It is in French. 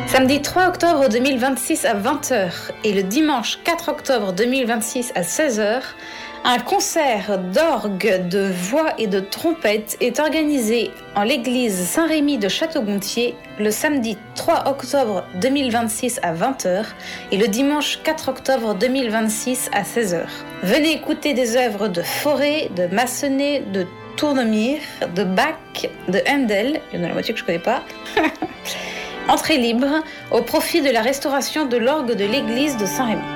Samedi 3 octobre 2026 à 20h et le dimanche 4 octobre 2026 à 16h, un concert d'orgue, de voix et de trompette est organisé en l'église Saint-Rémy de Château-Gontier le samedi 3 octobre 2026 à 20h et le dimanche 4 octobre 2026 à 16h. Venez écouter des œuvres de Fauré, de Massenet, de Tournemire, de Bach, de Handel, il y en a la moitié que je ne connais pas. Entrée libre au profit de la restauration de l'orgue de l'église de Saint-Rémy.